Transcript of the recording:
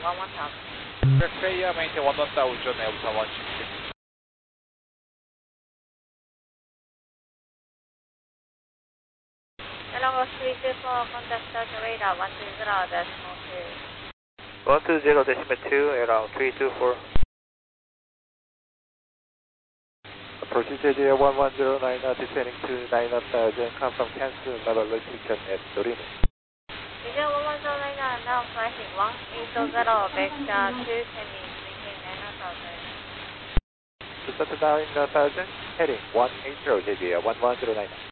11000. Freya, maintain 11000, Elsa 160. Hello, 324, contact Delta radar 120.2. 120.2, around 324. Approach JJ 1109, descending to 9000, confirm cancel, level location at Torino. JJ 1109, now flighting 180, vector 2, pending, maintain 9000. To set 9000, heading 180, JJ 1109.